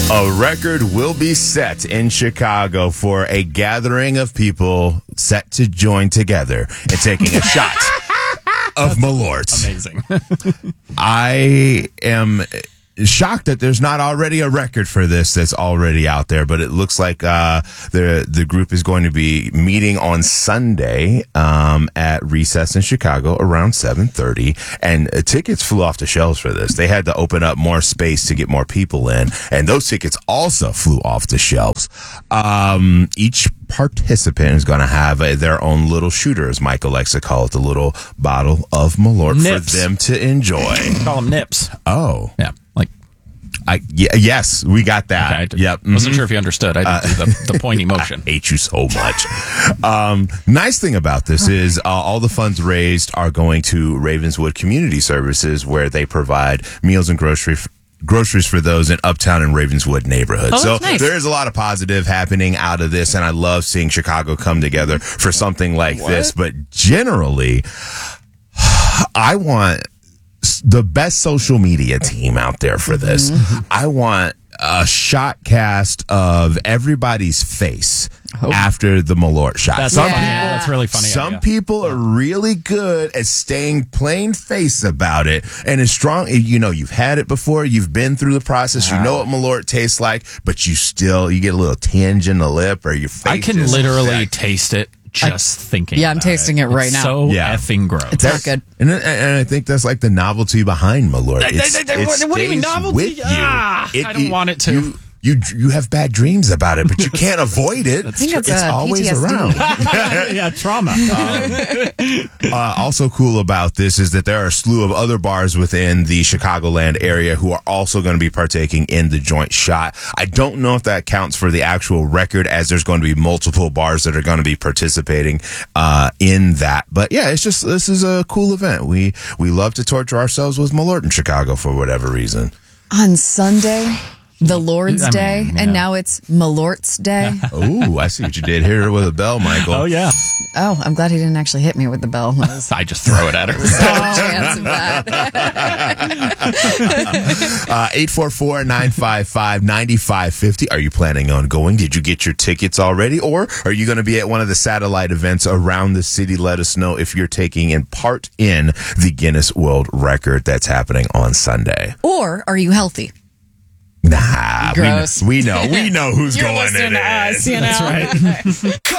A record will be set in Chicago for a gathering of people set to join together and taking a shot of Malort. Amazing. I am shocked that there's not already a record for this that's already out there, but it looks like the group is going to be meeting on Sunday at Recess in Chicago around 7:30, and tickets flew off the shelves for this. They had to open up more space to get more people in, and those tickets also flew off the shelves. Each participant is going to have their own little shooter, as Michael likes to call it, the little bottle of Malort Nips. for them to enjoy. Call them nips. Oh. Yeah, like. Yes, we got that. Okay, yep. Wasn't sure if you understood. I did the pointy motion. I hate you so much. Nice thing about this is all the funds raised are going to Ravenswood Community Services, where they provide meals and groceries for those in Uptown and Ravenswood neighborhoods. Oh, so that's nice. there is a lot of positive happening out of this, and I love seeing Chicago come together for something like this. But generally, I want the best social media team out there for this. I want a shot cast of everybody's face after the Malort shot. That's Some funny. people- That's really funny. Some idea. people are really good at staying plain face about it, and it's strong. You know, you've had it before, you've been through the process, you know what Malort tastes like, but you get a little tinge in the lip or your face. I can literally taste it just thinking. Yeah, I'm about tasting it right It's now. So Yeah. effing gross. It's not good. And I think that's like the novelty behind Malort. What do you mean stays novelty? with you. I don't want it to. You have bad dreams about it, but you can't avoid it. I think it's always PTSD. around. Yeah, trauma. Also cool about this is that there are a slew of other bars within the Chicagoland area who are also going to be partaking in the joint shot. I don't know if that counts for the actual record, as there's going to be multiple bars that are going to be participating in that. But yeah, this is a cool event. We love to torture ourselves with Malort in Chicago for whatever reason. On Sunday, the Lord's I mean, Day, yeah. and now it's Malort's Day. Oh, I see what you did here with a bell, Michael. Oh yeah. Oh, I'm glad he didn't actually hit me with the bell. That was I just throw it at her. chance of that. 844-955-9550. Are you planning on going? Did you get your tickets already? Or are you going to be at one of the satellite events around the city? Let us know if you're taking in part in the Guinness World Record that's happening on Sunday. Or are you healthy? Nah, Gross. we know who's You're going listening in to it. us, you know? That's right.